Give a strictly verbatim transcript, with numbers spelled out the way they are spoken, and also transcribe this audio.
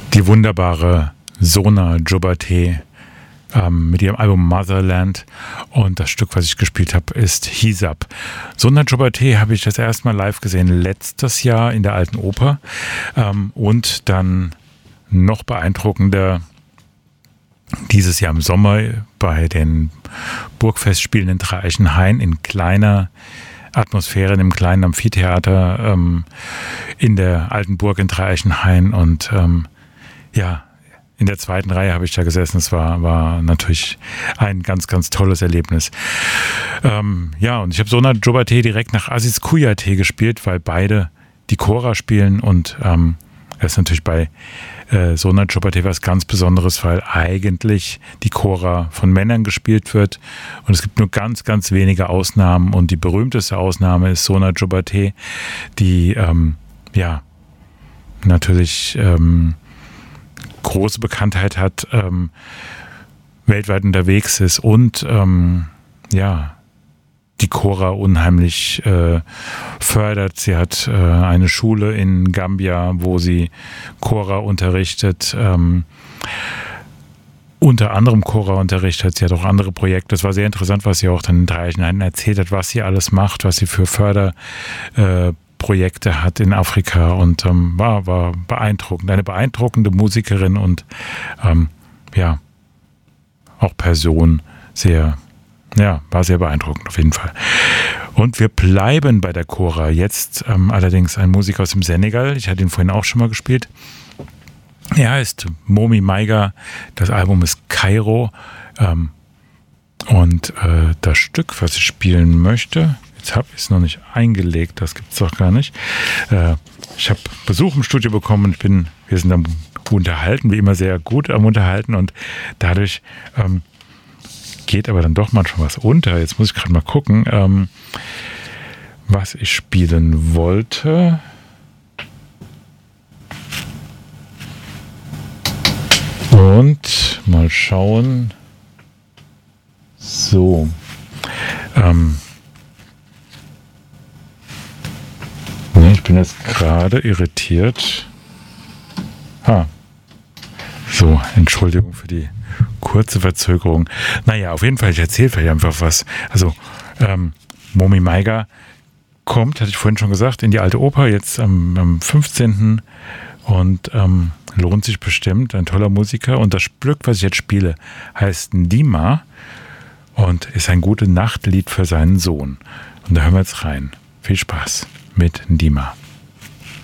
Die wunderbare Sona Jobateh ähm, mit ihrem Album Motherland, und das Stück, was ich gespielt habe, ist Hisab. Sona Jobateh habe ich das erste Mal live gesehen letztes Jahr in der Alten Oper, ähm, und dann noch beeindruckender dieses Jahr im Sommer bei den Burgfestspielen in Dreieichenhain in kleiner Atmosphäre, in einem kleinen Amphitheater ähm, in der Alten Burg in Dreieichenhain, und ähm, ja, in der zweiten Reihe habe ich da gesessen. Es war, war natürlich ein ganz, ganz tolles Erlebnis. Ähm, ja, und ich habe Sona Jobateh direkt nach Aziz Kuyateh gespielt, weil beide die Chora spielen, und ähm, das ist natürlich bei äh, Sona Jobateh was ganz Besonderes, weil eigentlich die Chora von Männern gespielt wird, und es gibt nur ganz, ganz wenige Ausnahmen, und die berühmteste Ausnahme ist Sona Jobateh, die ähm, ja natürlich ähm, große Bekanntheit hat, ähm, weltweit unterwegs ist und ähm, ja, die Chora unheimlich äh, fördert. Sie hat äh, eine Schule in Gambia, wo sie Chora unterrichtet, ähm, unter anderem Chora unterrichtet. Sie hat auch andere Projekte. Es war sehr interessant, was sie auch dann in Dreieichenhain erzählt hat, was sie alles macht, was sie für Förderprojekte äh, Projekte hat in Afrika, und ähm, war, war beeindruckend. Eine beeindruckende Musikerin und ähm, ja, auch Person, sehr, ja, war sehr beeindruckend auf jeden Fall. Und wir bleiben bei der Chora. Jetzt ähm, allerdings ein Musiker aus dem Senegal. Ich hatte ihn vorhin auch schon mal gespielt. Er heißt Momi Maiga. Das Album ist Kairo. Ähm, und äh, das Stück, was ich spielen möchte, jetzt habe ich es noch nicht eingelegt, das gibt es doch gar nicht. Äh, ich habe Besuch im Studio bekommen, ich bin, wir sind am Unterhalten, wie immer sehr gut am Unterhalten, und dadurch ähm, geht aber dann doch manchmal was unter. Jetzt muss ich gerade mal gucken, ähm, was ich spielen wollte. Und mal schauen. So. Ähm, Ich bin jetzt gerade irritiert. Ha. So, Entschuldigung für die kurze Verzögerung. Naja, auf jeden Fall, ich erzähle vielleicht einfach was. Also, ähm, Momi Maiga kommt, hatte ich vorhin schon gesagt, in die Alte Oper, jetzt am, am fünfzehnten Und ähm, lohnt sich bestimmt, ein toller Musiker. Und das Stück, was ich jetzt spiele, heißt Ndima und ist ein gute Nachtlied für seinen Sohn. Und da hören wir jetzt rein. Viel Spaß mit Ndima.